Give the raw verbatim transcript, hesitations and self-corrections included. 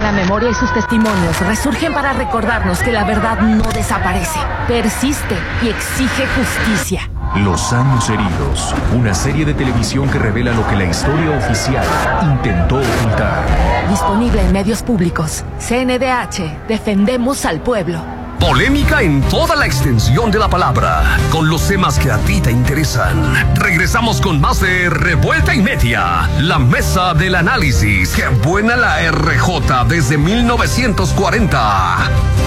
negra memoria y sus testimonios resurgen para recordarnos que la verdad no desaparece, persiste y exige justicia. Los años heridos, una serie de televisión que revela lo que la historia oficial intentó ocultar. Disponible en medios públicos. C N D H, defendemos al pueblo. Polémica en toda la extensión de la palabra, con los temas que a ti te interesan. Regresamos con más de Revuelta y Media, la mesa del análisis. ¡Qué buena la R J desde mil novecientos cuarenta!